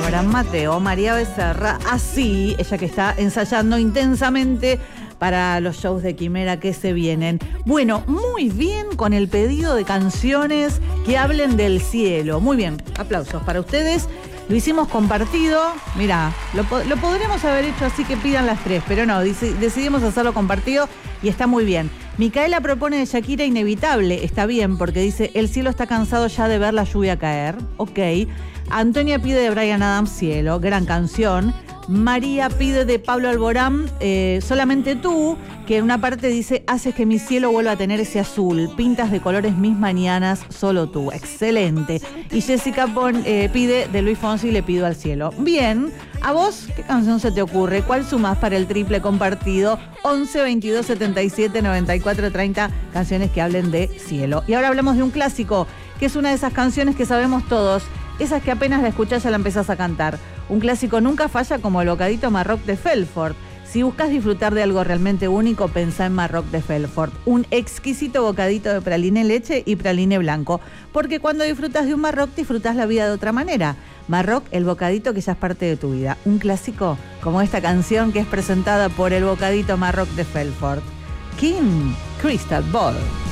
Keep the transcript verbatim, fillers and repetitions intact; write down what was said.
Abraham Mateo, María Becerra, así, ella que está ensayando intensamente para los shows de Quimera que se vienen. Bueno, muy bien con el pedido de canciones que hablen del cielo. Muy bien, aplausos para ustedes. Lo hicimos compartido. Mirá, lo, lo podremos haber hecho así que pidan las tres, pero no, decidimos hacerlo compartido y está muy bien. Micaela propone de Shakira Inevitable, está bien, porque dice, el cielo está cansado ya de ver la lluvia caer. Ok. Antonia pide de Bryan Adams Cielo, gran canción. María pide de Pablo Alborán, eh, Solamente tú, que en una parte dice, haces que mi cielo vuelva a tener ese azul, pintas de colores mis mañanas, solo tú. Excelente. Y Jessica Pon, eh, pide de Luis Fonsi, Le pido al cielo. Bien, ¿a vos qué canción se te ocurre? ¿Cuál sumás para el triple compartido? once, veintidós, setenta y siete, noventa y cuatro, treinta, canciones que hablen de cielo. Y ahora hablamos de un clásico, que es una de esas canciones que sabemos todos, esas que apenas la escuchás ya la empezás a cantar. Un clásico nunca falla como el bocadito Marroc de Felfort. Si buscas disfrutar de algo realmente único, pensá en Marroc de Felfort. Un exquisito bocadito de praline leche y praline blanco. Porque cuando disfrutas de un Marroc, disfrutas la vida de otra manera. Marroc, el bocadito que ya es parte de tu vida. Un clásico como esta canción que es presentada por el bocadito Marroc de Felfort. King Crystal Ball.